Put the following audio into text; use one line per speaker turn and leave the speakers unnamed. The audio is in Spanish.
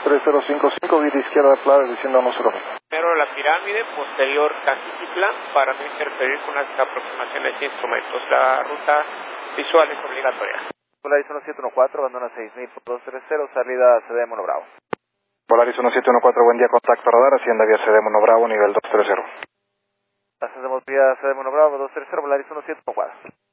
3055, vida izquierda de Playa, diciendo nosotros.
Primero la pirámide, posterior Cajiquitlán, para no interferir con las aproximaciones de instrumentos. La ruta visual es obligatoria.
Polaris 1714, abandona 6000 por 230, salida CD Mono Bravo.
Polaris 1714, buen día, contacto radar, Hacienda vía CD Mono Bravo, nivel 230.
Hacemos vía CD Mono Bravo, 230, Polaris 1714.